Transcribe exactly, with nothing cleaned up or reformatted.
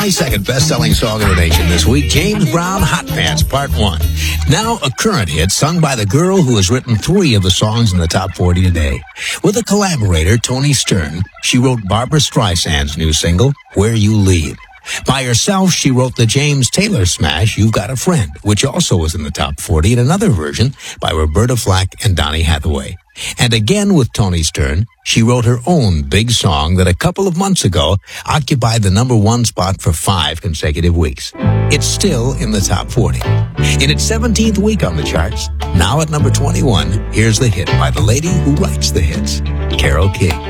twenty-second best-selling song in the nation this week, James Brown, Hot Pants, Part one. Now, a current hit sung by the girl who has written three of the songs in the top forty today. With a collaborator, Tony Stern, she wrote Barbra Streisand's new single, Where You Lead. By herself, she wrote the James Taylor smash, You've Got a Friend, which also was in the top forty in another version by Roberta Flack and Donny Hathaway. And again with Tony Stern, she wrote her own big song that a couple of months ago occupied the number one spot for five consecutive weeks. It's still in the top forty. In its seventeenth week on the charts, now at number twenty-one, here's the hit by the lady who writes the hits, Carole King.